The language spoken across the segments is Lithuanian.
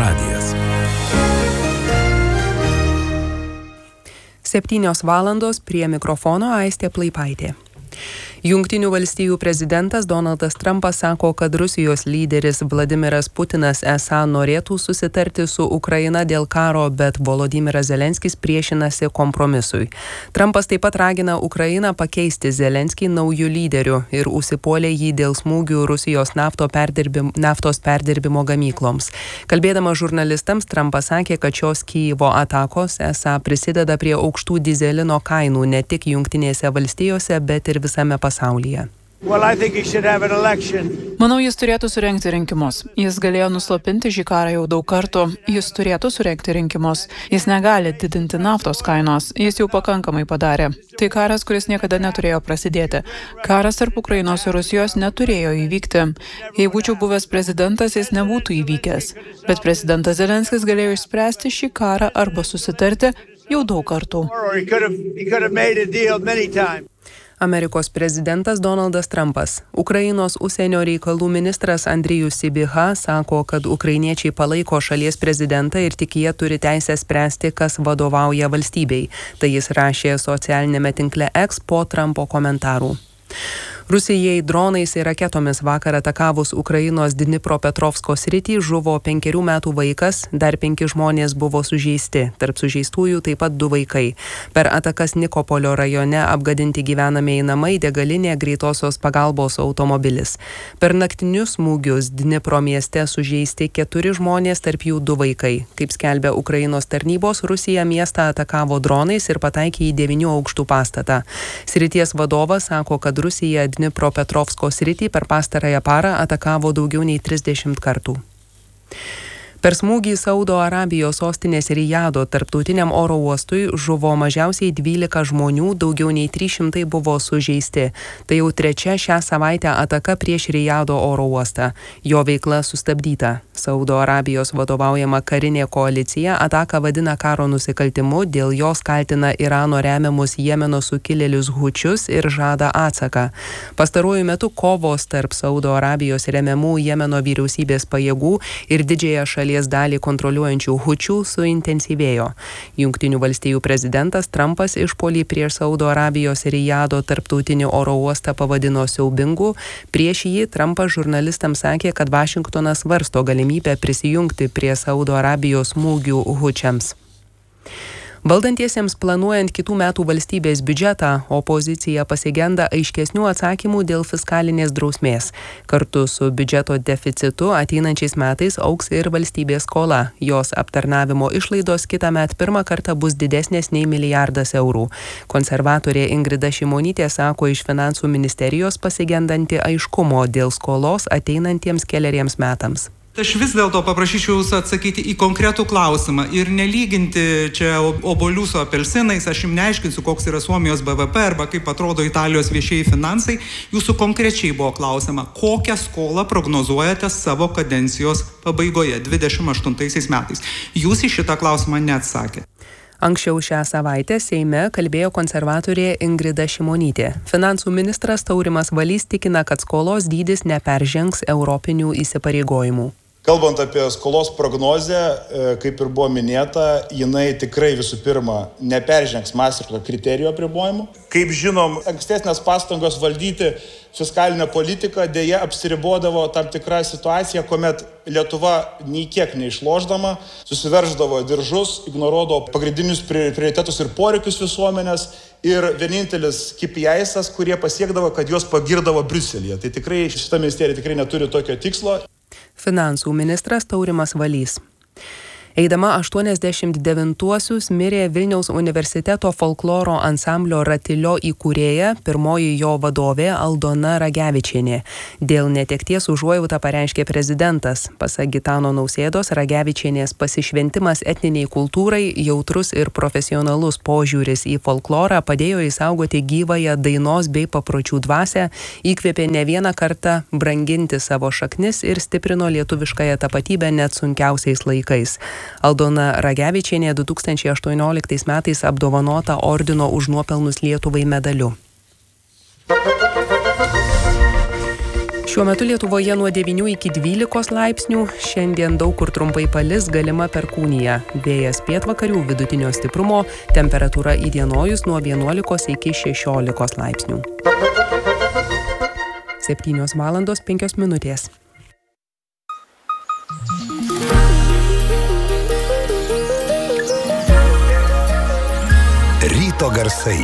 radijas. 7:00 prie mikrofono Aistė Plaipaitė. Jungtinių valstijų prezidentas Donaldas Trumpas sako, kad Rusijos lyderis Vladimiras Putinas esą norėtų susitarti su Ukraina dėl karo, bet Volodymyras Zelenskis priešinasi kompromisui. Trumpas taip pat ragina Ukrainą pakeisti Zelenskį naujų lyderių ir užsipuolė jį dėl smūgių Rusijos naftos perdirbimo gamykloms. Kalbėdamas žurnalistams, Trumpas sakė, kad šios Kijevo atakos esą prisideda prie aukštų dyzelino kainų ne tik Jungtinėse valstijose, bet ir visame pasaulyje. Manau, jis turėtų surengti rinkimus. Jis galėjo nuslopinti šį karą jau daug kartų. Jis turėtų surengti rinkimus. Jis negali didinti naftos kainos. Jis jau pakankamai padarė. Tai karas, kuris niekada neturėjo prasidėti. Karas tarp Ukrainos ir Rusijos neturėjo įvykti. Jei būčiau buvęs prezidentas, jis nebūtų įvykęs. Bet prezidentas Zelenskis galėjo išspręsti šį karą arba susitarti jau daug kartų. Amerikos prezidentas Donaldas Trumpas. Ukrainos užsienio reikalų ministras Andrijus Sybiha sako, kad ukrainiečiai palaiko šalies prezidentą ir tik jie turi teisę spręsti, kas vadovauja valstybei. Tai jis rašė socialinėme tinkle X po Trumpo komentarų. Rusijai dronais ir raketomis vakar atakavus Ukrainos Dnipropetrovsko sritį žuvo 5 metų vaikas, dar 5 žmonės buvo sužeisti, tarp sužeistųjų taip pat 2 vaikai. Per atakas Nikopolio rajone apgadinti gyvenamieji namai, degalinė, greitosios pagalbos automobilis. Per naktinius smūgius Dnipro mieste sužeisti 4 žmonės, tarp jų 2 vaikai. Kaip skelbia Ukrainos tarnybos, Rusija miestą atakavo dronais ir pataikė į 9 aukštų pastatą. Srities vadovas sako, kad Rusija Dnipropetrovsko sritį per pastarąją parą atakavo daugiau nei 30 kartų. Per smūgį Saudo Arabijos sostinės Rijado tarptautiniam oro uostui žuvo mažiausiai 12 žmonių, daugiau nei 300 buvo sužeisti. Tai jau 3 šią savaitę ataka prieš Rijado oro uostą. Jo veikla sustabdyta. Saudo Arabijos vadovaujama karinė koalicija ataką vadina karo nusikaltimu, dėl jos kaltina Irano remiamus Jemeno sukilėlius hučius ir žada atsaką. Pastaruoju metu kovos tarp Saudo Arabijos remiamų Jemeno vyriausybės pajėgų ir didžiąją šalies dalį kontroliuojančių hučių suintensyvėjo. Jungtinių valstijų prezidentas Trumpas išpuolį prieš Saudo Arabijos Rijado tarptautinį oro uostą pavadino siaubingu. Prieš jį Trumpas žurnalistams sakė, kad Vašingtonas svarsto galimybę prisijungti prie Saudo Arabijos smūgių hučiams. Valdantiesiems planuojant kitų metų valstybės biudžetą, opozicija pasigenda aiškesnių atsakymų dėl fiskalinės drausmės. Kartu su biudžeto deficitu ateinančiais metais augs ir valstybės skola. Jos aptarnavimo išlaidos kitąmet pirmą kartą bus didesnės nei milijardas eurų. Konservatorė Ingrida Šimonytė sako iš finansų ministerijos pasigendanti aiškumo dėl skolos ateinantiems keleriems metams. Aš vis dėlto paprašyčiau jūsų atsakyti į konkretų klausimą ir nelyginti čia obuolių su apelsinais, aš jums neaiškinsiu, koks yra Suomijos BVP arba kaip atrodo Italijos viešieji finansai. Jūsų konkrečiai buvo klausima, kokią skolą prognozuojate savo kadencijos pabaigoje 28 metais. Jūs į šitą klausimą neatsakėte. Anksčiau šią savaitę Seime kalbėjo konservatorė Ingrida Šimonytė. Finansų ministras Taurimas Valys tikina, kad skolos dydis neperžengs europinių įsipareigojimų. Kalbant apie skolos prognozę, kaip ir buvo minėta, jinai tikrai visų pirma neperžengs Maastrichto kriterijų apribojimų. Kaip žinom, ankstesnės pastangos valdyti fiskalinę politiką dėja apsiribodavo tam tikrą situaciją, kuomet Lietuva nei kiek neišlošdama susiverždavo diržus, ignoruodavo pagrindinius prioritetus ir poreikius visuomenės ir vienintelis KPI'as, kurie pasiekdavo, kad juos pagirdavo Briuselyje. Tai tikrai šita ministerija tikrai neturi tokio tikslo. Finansų ministras Taurimas Valys. Eidama 89-uosius mirė Vilniaus universiteto folkloro ansamblio Ratilio įkūrėja, pirmoji jo vadovė Aldona Ragevičienė. Dėl netekties užuojautą pareiškė prezidentas. Pasak Gitano Nausėdos, Ragevičienės pasišventimas etniniai kultūrai, jautrus ir profesionalus požiūris į folklorą padėjo išsaugoti gyvąją dainos bei papročių dvasią, įkvėpė ne vieną kartą branginti savo šaknis ir stiprino lietuviškąją tapatybę net sunkiausiais laikais. Aldona Ragevičienė 2018 metais apdovanota ordino už nuopelnus Lietuvai medaliu. Šiuo metu Lietuvoje nuo 9 iki 12 laipsnių, šiandien daug kur trumpai palis, galima perkūnija. Vėjas pietvakarių vidutinio stiprumo, temperatūra įdienojus nuo 11 iki 16 laipsnių. 7:05. Ryto garsai.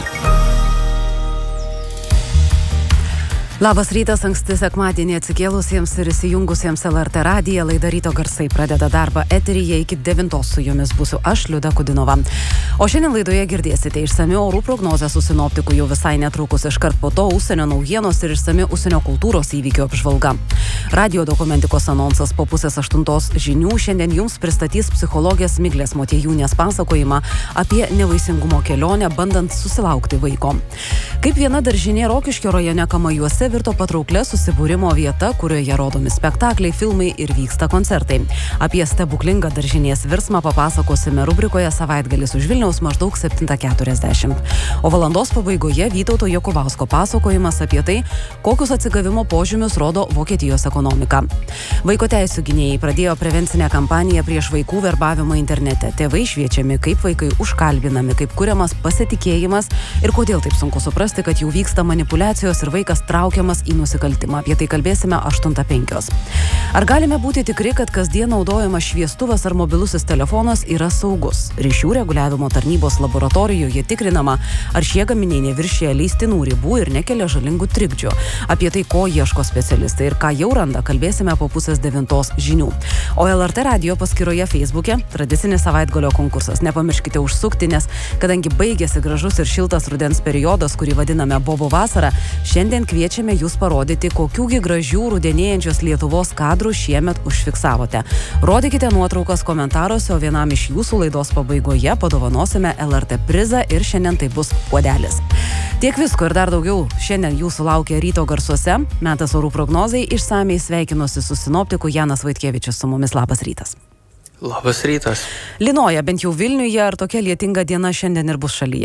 Labas rytas, anksti sekmadienį atsikėlusiems ir įsijungusiems LRT radiją. Laida Ryto garsai pradeda darbą eteryje iki 9 su jumis būsiu aš, Liuda Kudinova. O šiandien laidoje girdėsite išsami orų prognozę su sinoptiku jau visai netrukus, iškart po to užsienio naujienos ir išsami užsienio kultūros įvykių apžvalga. Radio dokumentikos anonsas po 7:30 žinių šiandien jums pristatys psichologės Miglės Motiejūnės pasakojimą apie nevaisingumo kelionę, bandant susilaukti vaiko. Kaip viena daržinė Rokiškio rajone Kamajuose virto patrauklė susibūrimo vieta, kurioje rodomi spektakliai, filmai ir vyksta koncertai. Apie stebuklingą daržinės virsmą papasakosime rubrikoje Savaitgalis už Vilniaus maždaug 7:40. O valandos pabaigoje Vytauto Jokubausko pasakojimas apie tai, kokius atsigavimo požymius rodo Vokietijos ekonomika. Vaiko teisių gynėjai pradėjo prevencinę kampaniją prieš vaikų verbavimą internete. Tėvai šviečiami, kaip vaikai užkalbinami, kaip kuriamas pasitikėjimas ir kodėl taip sunku suprasti, kad jau vyksta manipulacijos ir vaikas traukiamas į nusikaltimą. Apie tai kalbėsime 8:05. Ar galime būti tikri, kad kasdien naudojamas šviestuvas ar mobilusis telefonas yra saugus? Ryšių reguliavimo tarnybos laboratorijoje tikrinama, ar šie gaminiai neviršija leistinų ribų ir nekelia žalingų trikdžių. Apie tai, ko ieško specialistai ir ką jau randa, kalbėsime po 8:30 žinių. O LRT radio paskyroje Facebook'e tradicinis savaitgalio konkursas. Nepamirškite užsukti, nes kadangi baigėsi gražus ir šiltas rudens periodas, kurį vadiname Bobo vasara, šiandien kviečiame jūs parodyti, kokiųgi gražių rudenėjančios Lietuvos kadrų šiemet užfiksavote. Rodykite nuotraukas komentaruose, o vienam iš jūsų laidos pabaigoje padovanosime LRT prizą ir šiandien tai bus puodelis. Tiek visko ir dar daugiau šiandien jūsų laukia ryto garsuose. Metas orų prognozai, išsamiai sveikinuosi su sinoptiku Janas Vaitkevičius su mumis. Labas rytas. Labas rytas. Lynoja bent jau Vilniuje, ar tokia lietinga diena šiandien ir bus šalyje?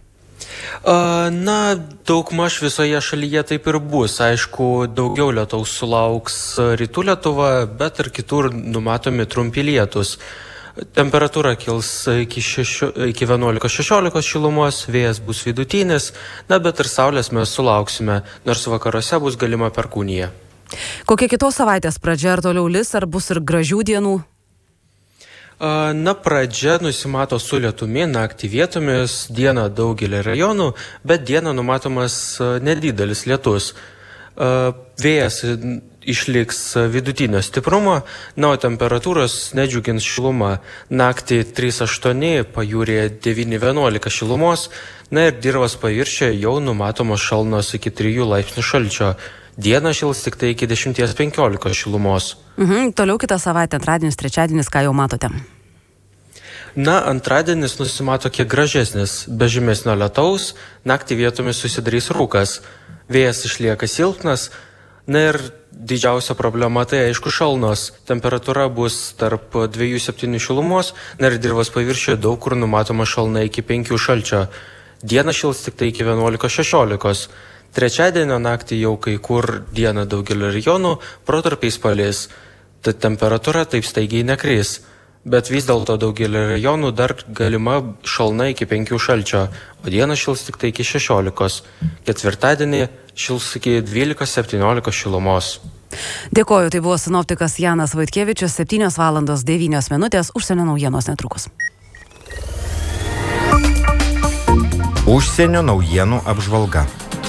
Na, daugmaž visoje šalyje taip ir bus. Aišku, daugiau lietaus sulauks rytų Lietuva, bet ir kitur numatomi trumpi lietus. Temperatūra kils iki 11-16 šilumos, vėjas bus vidutinis, na, bet ir saulės mes sulauksime, nors vakaruose bus galima perkūnija. Kokia kitos savaitės pradžia, ar toliau lis, ar bus ir gražių dienų? Na, pradžia nusimato su lietumi, naktį vietomis, dieną daugelį rajonų, bet dieną numatomas nedidelis lietus. Vėjas išliks vidutinio stiprumo, na, o temperatūros nedžiugins šiluma. Naktį 3-8, pajūryje 9-11 šilumos, na ir dirvos paviršiuje jau numatomos šalnos iki 3 laipsnių šalčio. Dieną šils tik tai iki 10-15 šilumos. Toliau kitą savaitę, antradienis, trečiadienis, ką jau matote? Na, antradienis nusimato kiek gražesnis, be žymesnio lietaus, naktį vietomis susidarys rūkas. Vėjas išlieka silpnas, na ir didžiausia problema tai aišku šalnos. Temperatūra bus tarp 2-7 šilumos, na ir dirvos paviršiuje daug kur numatoma šalna iki 5 šalčio. Dieną šils tik tai iki 11-16. Trečiadienio naktį jau kai kur dieną daugelio rajonų protarpiais palis, tad temperatūra taip staigiai nekris. Bet vis dėlto daugelio rajonų dar galima šalna iki 5 šalčio, o dieną šils tik tai iki 16. Ketvirtadienį šils iki 12-17 šilumos. Dėkoju, tai buvo sinoptikas Janas Vaitkevičius, 7:09, užsienio naujienos netrukus. Užsienio naujienų apžvalga.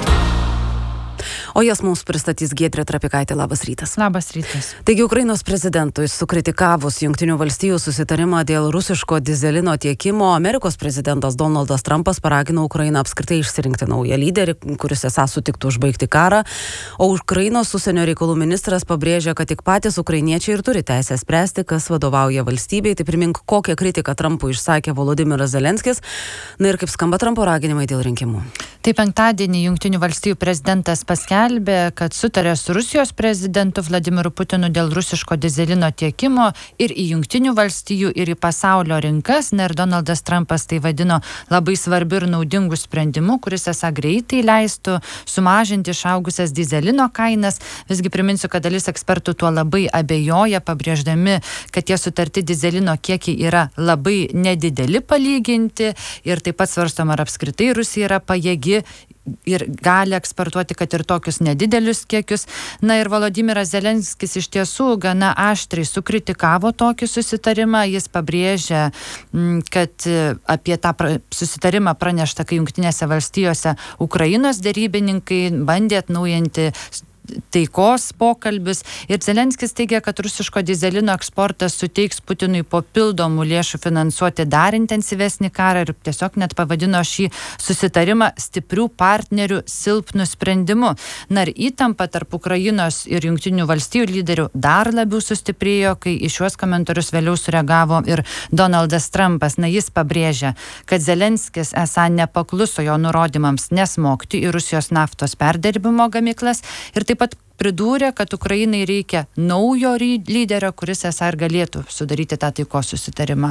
O jas mums pristatys Giedrė Trapikaitė. Labas rytas. Labas rytas. Taigi Ukrainos prezidentui sukritikavus Jungtinių valstijų susitarimą dėl rusiško dizelino tiekimo, Amerikos prezidentas Donaldas Trumpas paragino Ukrainą apskritai išsirinkti naują lyderį, kuris esą sutiktų užbaigti karą, o Ukrainos užsienio reikalų ministras pabrėžia, kad tik patys ukrainiečiai ir turi teisę spręsti, kas vadovauja valstybei. Tai primink, kokią kritiką Trumpui išsakė Volodymyras Zelenskis, na ir kaip skamba Trumpo raginimai dėl rinkimų. Tai penktadienį Jungtinių valstijų prezidentas paskelbė, kad sutarė su Rusijos prezidentu Vladimiru Putinu dėl rusiško dyzelino tiekimo ir į Jungtinių valstijų, ir į pasaulio rinkas. Ir Donaldas Trumpas tai vadino labai svarbiu ir naudingu sprendimu, kuris esą greitai leistų sumažinti išaugusias dyzelino kainas. Visgi priminsiu, kad dalis ekspertų tuo labai abejoja, pabrėždami, kad tie sutarti dyzelino kiekiai yra labai nedideli palyginti ir taip pat svarstoma, ar apskritai Rusija yra pajėgi ir gali eksportuoti, kad ir tokius nedidelius kiekius. Ir Volodymyras Zelenskis iš tiesų gana aštriai sukritikavo tokį susitarimą. Jis pabrėžia, kad apie tą susitarimą pranešta, kai Jungtinėse valstijose Ukrainos derybininkai bandė atnaujinti taikos pokalbis. Ir Zelenskis teigia, kad rusiško dyzelino eksportas suteiks Putinui papildomų lėšų finansuoti dar intensyvesnį karą ir tiesiog net pavadino šį susitarimą stiprių partnerių silpnų sprendimu. Ir įtampa tarp Ukrainos ir Jungtinių valstijų lyderių dar labiau sustiprėjo, kai į šiuos komentarus vėliau sureagavo ir Donaldas Trumpas. Jis pabrėžia, kad Zelenskis esą nepakluso jo nurodymams nesmogti į Rusijos naftos perdirbimo gamyklas ir taip pat pridūrė, kad Ukrainai reikia naujo lyderio, kuris esą ir galėtų sudaryti tą taikos susitarimą.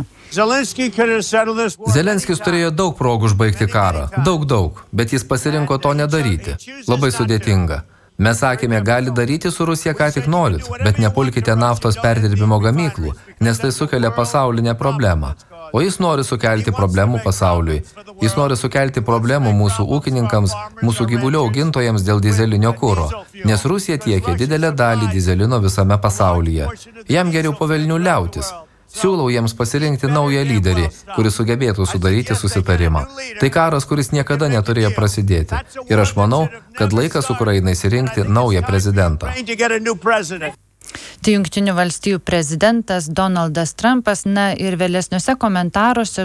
Zelenskis turėjo daug progų užbaigti karą. Daug, bet jis pasirinko to nedaryti. Labai sudėtinga. Mes sakėme, gali daryti su Rusija ką tik norit, bet nepulkite naftos perdirbimo gamyklų, nes tai sukelia pasaulinę problemą. O jis nori sukelti problemų pasauliui. Jis nori sukelti problemų mūsų ūkininkams, mūsų gyvulių augintojams dėl dyzelinio kuro, nes Rusija tiekia didelę dalį dyzelino visame pasaulyje. Jam geriau po velnių liautis. Siūlau jiems pasirinkti naują lyderį, kuris sugebėtų sudaryti susitarimą. Tai karas, kuris niekada neturėjo prasidėti. Ir aš manau, kad laikas Ukrainai išsirinkti naują prezidentą. Tai Jungtinių valstijų prezidentas Donaldas Trumpas. Ir vėlesniuose komentaruose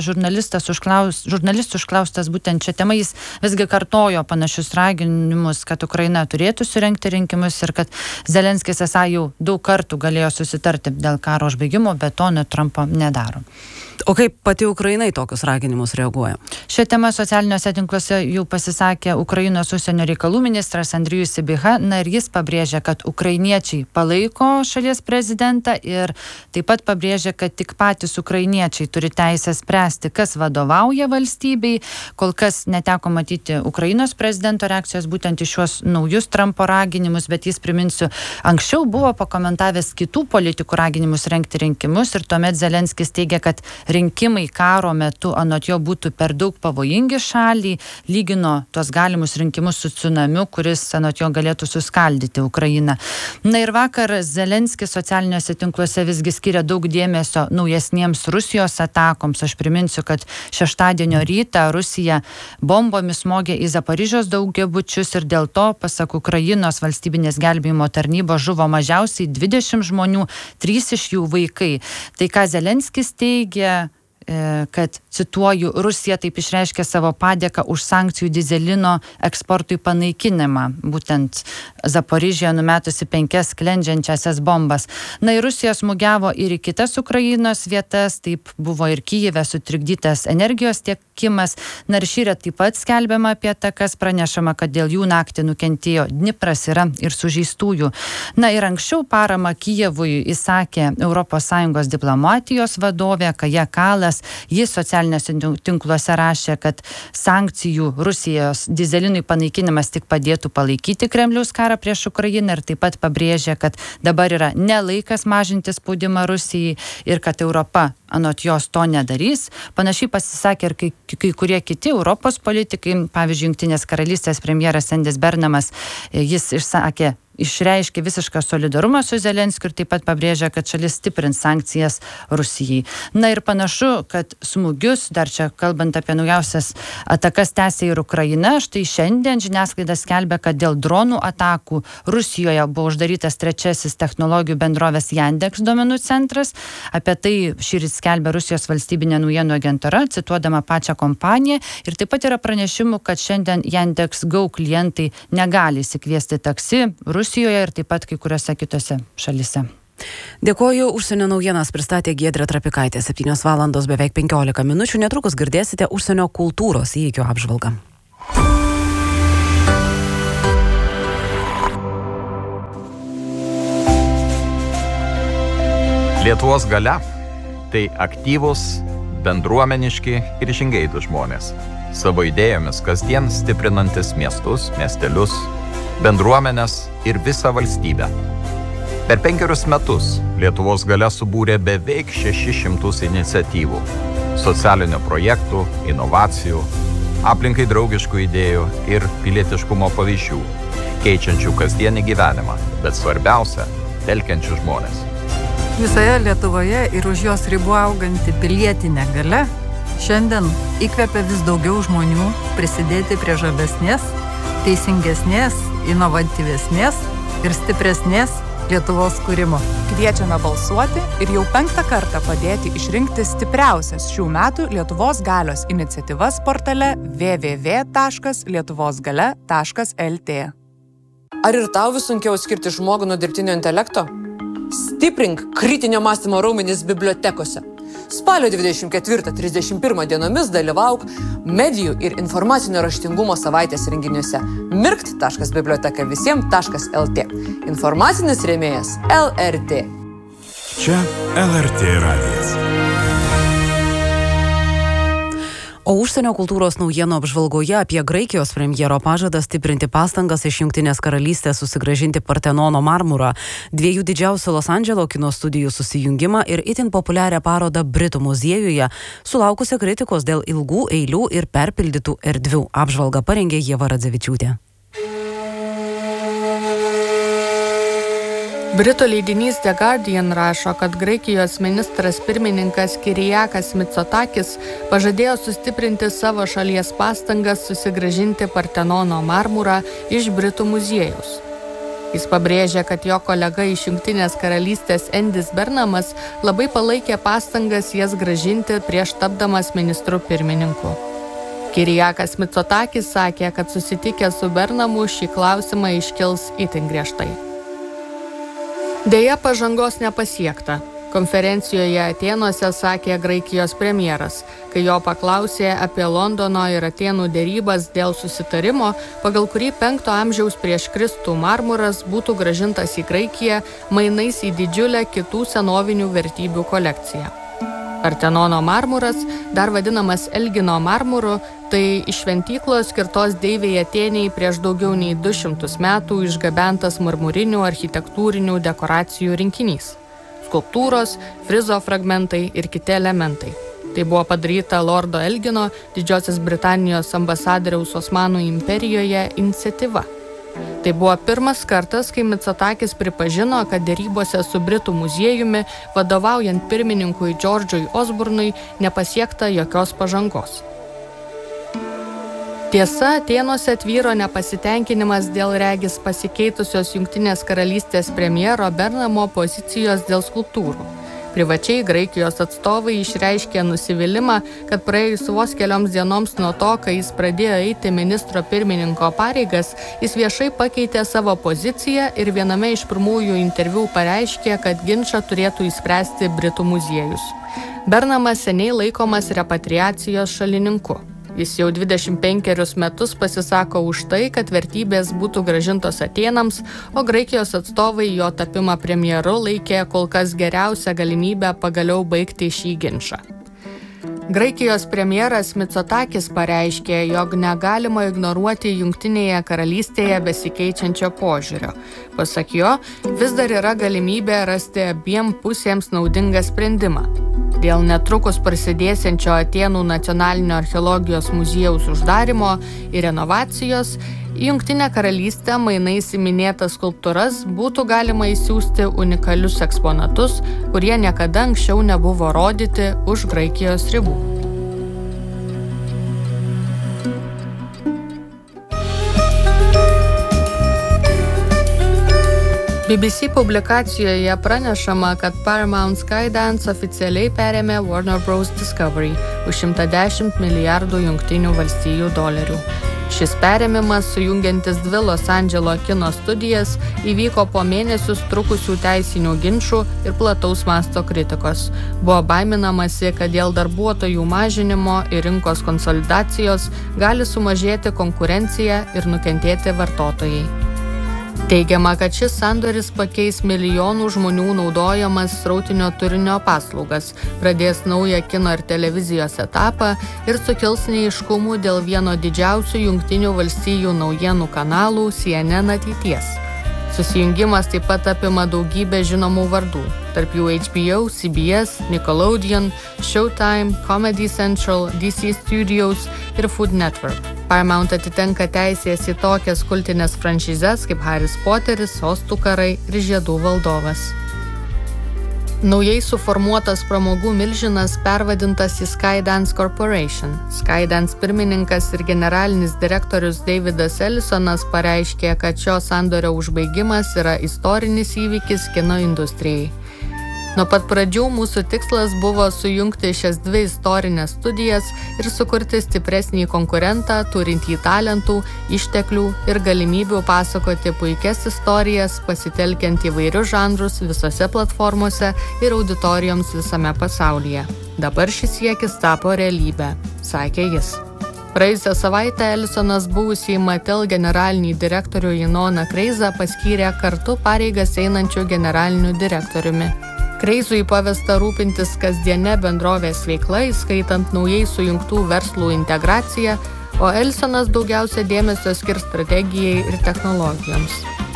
žurnalistų užklaustas būtent šią temą, jis visgi kartojo panašius raginimus, kad Ukraina turėtų surengti rinkimus ir kad Zelenskis esą jau daug kartų galėjo susitarti dėl karo užbaigimo, bet to Trumpo nedaro. O kaip pati Ukraina į tokius raginimus reaguoja? Šią temą socialiniuose tinkluose jau pasisakė Ukrainos užsienio reikalų ministras Andrijus Sybiha, ir jis pabrėžė, kad ukrainiečiai palaiko šalies prezidentą ir taip pat pabrėžė, kad tik patys ukrainiečiai turi teisę spręsti, kas vadovauja valstybei. Kol kas neteko matyti Ukrainos prezidento reakcijos būtent į šiuos naujus Trumpo raginimus, bet jis, priminsiu, anksčiau buvo pakomentavęs kitų politikų raginimus rengti rinkimus ir tuomet Zelenskis teigia, kad rinkimai karo metu anot jo būtų per daug pavojingi šaliai, lygino tuos galimus rinkimus su tsunamiu, kuris anot jo galėtų suskaldyti Ukrainą. Ir vakar Zelenskis socialiniuose tinkluose visgi skiria daug dėmesio naujesniems Rusijos atakoms. Aš priminsiu, kad šeštadienio rytą Rusija bombomis smogė į Zaporižės daugiabučius ir dėl to, pasak Ukrainos valstybinės gelbėjimo tarnybos, žuvo mažiausiai 20 žmonių, 3 iš jų vaikai. Tai ką Zelenskis teigia, kad, cituoju, Rusija taip išreiškė savo padėką už sankcijų dyzelino eksportui panaikinimą, būtent Zaporižėje numetusi 5 sklendžiančiasias bombas. Ir Rusija smūgiavo ir į kitas Ukrainos vietas, taip buvo ir Kyjive sutrikdytas energijos tiekimas. Ir šįryt taip pat skelbiama apie atakas, pranešama, kad dėl jų naktį nukentėjo Dnipras, yra ir sužeistųjų. Ir anksčiau paramą Kyjevui įsakė ES diplomatijos vadovė Kaja Kalas. Jis socialiniuose tinkluose rašė, kad sankcijų Rusijos dyzelinui panaikinimas tik padėtų palaikyti Kremliaus karą prieš Ukrainą ir taip pat pabrėžė, kad dabar yra nelaikas mažinti spaudimą Rusijai ir kad Europa anot jos to nedarys. Panašiai pasisakė ir kai kurie kiti Europos politikai, pavyzdžiui, Jungtinės karalystės premjeras Endis Bernamas, jis išreiškė visišką solidarumą su Zelenskiu ir taip pat pabrėžė, kad šalis stiprins sankcijas Rusijai. Ir panašu, kad smūgius, dar čia kalbant apie naujausias atakas, tęsia ir Ukraina. Štai šiandien žiniasklaida skelbia, kad dėl dronų atakų Rusijoje buvo uždarytas 3. technologijų bendrovės Yandex duomenų centras. Apie tai šįryt skelbia Rusijos valstybinė naujienų agentūra, cituodama pačią kompaniją. Ir taip pat yra pranešimų, kad šiandien Yandex Go klientai negali įsikviesti taksi Rusijoje ir taip pat kai kuriuose kitose šalise. Dėkoju, užsienio naujienas pristatė Giedrė Trapikaitė. 7 valandos beveik 15 minučių. Netrukus girdėsite užsienio kultūros įvykių apžvalgą. Lietuvos galia – tai aktyvūs, bendruomeniški ir žingeidūs žmonės, savo idėjomis kasdien stiprinantis miestus, miestelius, bendruomenės ir visą valstybę. Per 5 metus Lietuvos galia subūrė beveik 600 iniciatyvų, socialinių projektų, inovacijų, aplinkai draugiškų idėjų ir pilietiškumo pavyzdžių, keičiančių kasdienį gyvenimą, bet svarbiausia – telkiančių žmonės. Visoje Lietuvoje ir už jos ribų auganti pilietinė galia šiandien įkvepia vis daugiau žmonių prisidėti prie žalesnės, teisingesnės, inovatyvesnės ir stipresnės Lietuvos kūrimo. Kviečiame balsuoti ir jau 5 kartą padėti išrinkti stipriausias šių metų Lietuvos galios iniciatyvas portale www.lietuvosgalia.lt. Ar ir tau vis sunkiau skirti žmogų nuo dirbtinio intelekto? Stiprink kritinio mąstymo raumenis bibliotekose. Spalio 24-31 dienomis dalyvauk medijų ir informacinio raštingumo savaitės renginiuose mirkt.bibliotekavisiem.lt. Informacinis rėmėjas LRT. Čia LRT radijas. O užsienio kultūros naujienų apžvalgoje apie Graikijos premjero pažadą stiprinti pastangas iš Jungtinės karalystės susigrąžinti Partenono marmurą, 2 didžiausių Los Andželo kino studijų susijungimą ir itin populiarią parodą Britų muziejuje, sulaukusią kritikos dėl ilgų eilių ir perpildytų erdvių. Apžvalgą parengė Ieva Radzevičiūtė. Britų leidinys The Guardian rašo, kad Graikijos ministras pirmininkas Kyriakos Mitsotakis pažadėjo sustiprinti savo šalies pastangas susigrąžinti Partenono marmurą iš Britų muziejaus. Jis pabrėžė, kad jo kolega iš Jungtinės karalystės Endis Bernamas labai palaikė pastangas jas grąžinti prieš tapdamas ministru pirmininku. Kyriakos Mitsotakis sakė, kad susitikęs su Bernamu šį klausimą iškils itin griežtai. Deja, pažangos nepasiekta. Konferencijoje Atėnuose sakė Graikijos premjeras, kai jo paklausė apie Londono ir Atėnų derybas dėl susitarimo, pagal kurį 5 amžiaus prieš Kristų marmuras būtų grąžintas į Graikiją mainais į didžiulę kitų senovinių vertybių kolekciją. Partenono marmuras, dar vadinamas Elgino marmuru, tai iš šventyklos skirtos deivei Atėnei prieš daugiau nei 200 metų išgabentas marmurinių architektūrinių dekoracijų rinkinys. Skulptūros, frizo fragmentai ir kiti elementai. Tai buvo padaryta Lordo Elgino, Didžiosios Britanijos ambasadoriaus Osmanų imperijoje iniciatyva. Tai buvo pirmas kartas, kai Mitsotakis pripažino, kad derybose su Britų muziejumi, vadovaujant pirmininkui Džordžui Osbornui, nepasiekta jokios pažangos. Tiesa, Atėnuose tvyro nepasitenkinimas dėl regis pasikeitusios Jungtinės karalystės premjero Bernamo pozicijos dėl skulptūrų. Privačiai Graikijos atstovai išreiškė nusivylimą, kad praėjus vos kelioms dienoms nuo to, kai jis pradėjo eiti ministro pirmininko pareigas, jis viešai pakeitė savo poziciją ir viename iš pirmųjų interviu pareiškė, kad ginčą turėtų išspręsti Britų muziejus. Bernamas seniai laikomas repatriacijos šalininku. Jis jau 25 metus pasisako už tai, kad vertybės būtų grąžintos Atėnams, o Graikijos atstovai jo tapimą premjeru laikė kol kas geriausią galimybę pagaliau baigti šį ginčą. Graikijos premjeras Mitsotakis pareiškė, jog negalima ignoruoti Jungtinėje karalystėje besikeičiančio požiūrio. Pasak jo, vis dar yra galimybė rasti abiem pusėms naudingą sprendimą. Dėl netrukus prasidėsiančio Atėnų nacionalinio archeologijos muziejaus uždarimo ir renovacijos, į Jungtinę karalystę mainais į minėtas skulptūras būtų galima įsiųsti unikalius eksponatus, kurie niekada anksčiau nebuvo rodyti už Graikijos ribų. BBC publikacijoje pranešama, kad Paramount Skydance oficialiai perėmė Warner Bros. Discovery už $110 milijardų Jungtinių valstijų dolerių. Šis perėmimas, sujungiantis 2 Los Andželo kino studijas, įvyko po mėnesius trukusių teisinių ginčų ir plataus masto kritikos. Buvo baiminamasi, kad dėl darbuotojų mažinimo ir rinkos konsolidacijos gali sumažėti konkurencija ir nukentėti vartotojai. Teigiama, kad šis sandoris pakeis milijonų žmonių naudojamas srautinio turinio paslaugas, pradės naują kino ir televizijos etapą ir sukels neaiškumų dėl vieno didžiausių Jungtinių valstijų naujienų kanalų CNN ateities. Susijungimas taip pat apima daugybę žinomų vardų, tarp jų HBO, CBS, Nickelodeon, Showtime, Comedy Central, DC Studios ir Food Network. Paramount atitenka teisės į tokias kultinės franšizes kaip Haris Poteris, Sostų karai ir Žiedų valdovas. Naujai suformuotas pramogų milžinas pervadintas į Skydance Corporation. Skydance pirmininkas ir generalinis direktorius Davidas Ellisonas pareiškė, kad šio sandorio užbaigimas yra istorinis įvykis kino industrijai. Nuo pat pradžių mūsų tikslas buvo sujungti šias dvi istorinės studijas ir sukurti stipresnį konkurentą, turintį talentų, išteklių ir galimybių pasakoti puikias istorijas, pasitelkiant įvairius žanrus visose platformose ir auditorijoms visame pasaulyje. Dabar šis siekis tapo realybė, sakė jis. Praėjusią savaitę Ellisonas buvusį Mattel generalinį direktorių Inoną Kreizą paskyrė kartu pareigas einančiu generaliniu direktoriumi. Kreizui pavesta rūpintis kasdiene bendrovės veikla, įskaitant naujai sujungtų verslų integraciją, o Ellisonas daugiausia dėmesio skirs strategijai ir technologijoms.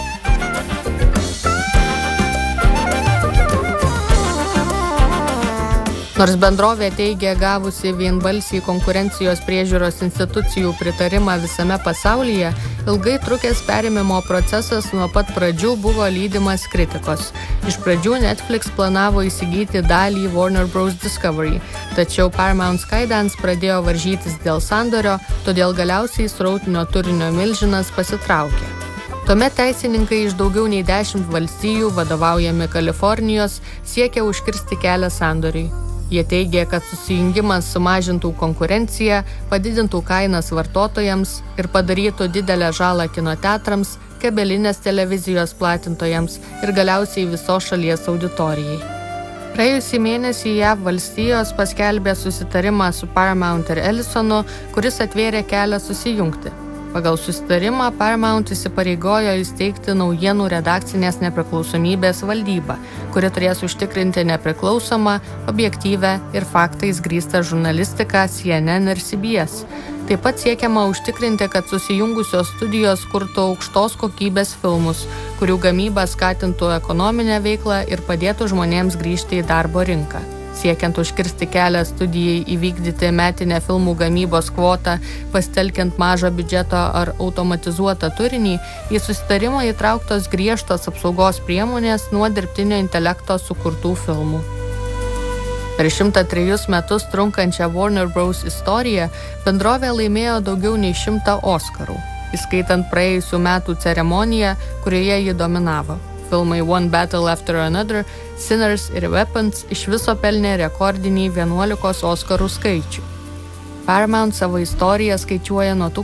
Nors bendrovė teigia gavusi vienbalsį konkurencijos priežiūros institucijų pritarimą visame pasaulyje, ilgai trukęs perėmimo procesas nuo pat pradžių buvo lydimas kritikos. Iš pradžių Netflix planavo įsigyti dalį Warner Bros. Discovery, tačiau Paramount Skydance pradėjo varžytis dėl sandorio, todėl galiausiai srautinio turinio milžinas pasitraukė. Tuomet teisininkai iš daugiau nei 10 valstijų, vadovaujami Kalifornijos, siekia užkirsti kelią sandoriui. Jie teigia, kad susijungimas sumažintų konkurenciją, padidintų kainas vartotojams ir padarytų didelę žalą kinoteatrams, kabelinės televizijos platintojams ir galiausiai visos šalies auditorijai. Praėjusį mėnesį JAV valstijos paskelbė susitarimą su Paramount ir Ellisonu, kuris atvėrė kelią susijungti. Pagal susitarimą Paramount įsipareigojo įsteigti naujienų redakcinės nepriklausomybės valdybą, kuri turės užtikrinti nepriklausomą, objektyvią ir faktais grįstą žurnalistiką CNN ir CBS. Taip pat siekiama užtikrinti, kad susijungusios studijos kurtų aukštos kokybės filmus, kurių gamyba skatintų ekonominę veiklą ir padėtų žmonėms grįžti į darbo rinką. Siekiant užkirsti kelią studijai įvykdyti metinę filmų gamybos kvotą, pasitelkiant mažo biudžeto ar automatizuotą turinį, į susitarimą įtrauktos griežtos apsaugos priemonės nuo dirbtinio intelekto sukurtų filmų. Per 103 metus trunkančią Warner Bros. Istoriją bendrovė laimėjo daugiau nei 100 Oskarų, įskaitant praėjusių metų ceremoniją, kurioje ji dominavo. Filmai One Battle After Another, Sinners ir Weapons iš viso pelnė rekordinį 11 Oskarų skaičių. Paramount savo istoriją skaičiuoja nuo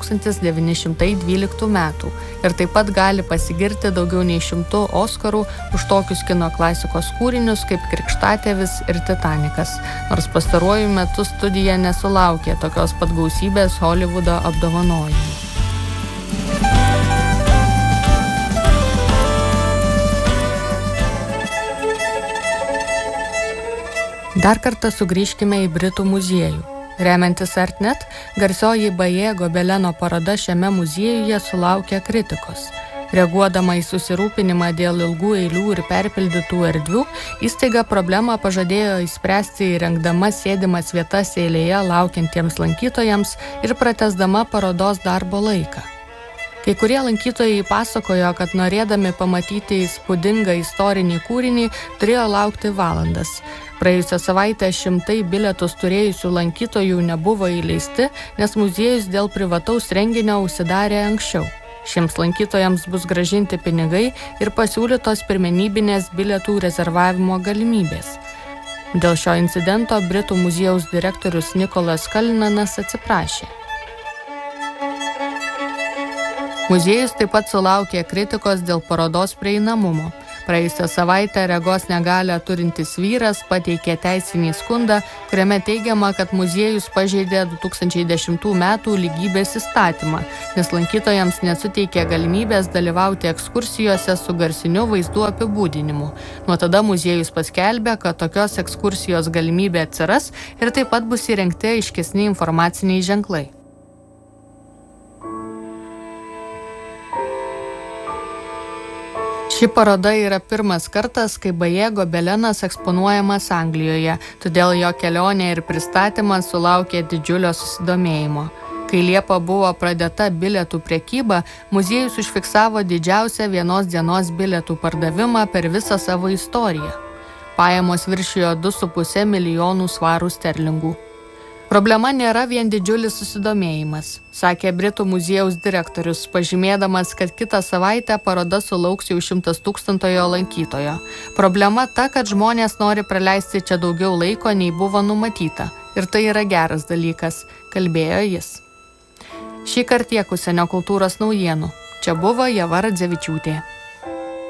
1912 metų ir taip pat gali pasigirti daugiau nei 100 Oskarų už tokius kino klasikos kūrinius kaip Krikštatėvis ir Titanikas, nors pastaruoju metu studija nesulaukė tokios pat gausybės Hollywoodo apdovanojimų. Dar kartą sugrįžkime į Britų muziejų. Remiantis Artnet, garsioji Baje Gobeleno paroda šiame muziejuje sulaukė kritikos. Reaguodama į susirūpinimą dėl ilgų eilių ir perpildytų erdvių, įstaiga problemą pažadėjo išspręsti įrengdama sėdimas vietas eilėje laukiantiems lankytojams ir pratęsdama parodos darbo laiką. Kai kurie lankytojai pasakojo, kad norėdami pamatyti įspūdingą istorinį kūrinį, turėjo laukti valandas. Praėjusią savaitę 100 bilietus turėjusių lankytojų nebuvo įleisti, nes muziejus dėl privataus renginio užsidarė anksčiau. Šiems lankytojams bus grąžinti pinigai ir pasiūlytos pirmenybinės bilietų rezervavimo galimybės. Dėl šio incidento Britų muziejaus direktorius Nikolas Kalinanas atsiprašė. Muziejus taip pat sulaukė kritikos dėl parodos prieinamumo. Praėjusią savaitę regos negalią turintis vyras pateikė teisinį skundą, kuriame teigiama, kad muziejus pažeidė 2010 metų lygybės įstatymą, nes lankytojams nesuteikė galimybės dalyvauti ekskursijose su garsiniu vaizdų apibūdinimu. Nuo tada muziejus paskelbė, kad tokios ekskursijos galimybė atsiras ir taip pat bus įrengti aiškesni informaciniai ženklai. Ši paroda yra pirmas kartas, kai Baje gobelenas eksponuojamas Anglijoje, todėl jo kelionė ir pristatymas sulaukė didžiulio susidomėjimo. Kai Liepą buvo pradėta bilietų prekyba, muziejus užfiksavo didžiausią vienos dienos bilietų pardavimą per visą savo istoriją. Pajamos viršijo 2,5 milijonų svarų sterlingų. Problema nėra vien didžiulis susidomėjimas, sakė Britų muziejaus direktorius, pažymėdamas, kad kitą savaitę paroda sulauks jau 100 000 lankytojo. Problema ta, kad žmonės nori praleisti čia daugiau laiko, nei buvo numatyta. Ir tai yra geras dalykas, kalbėjo jis. Šįkart tiek užsienio kultūros naujienų. Čia buvo Ieva Radzevičiūtė.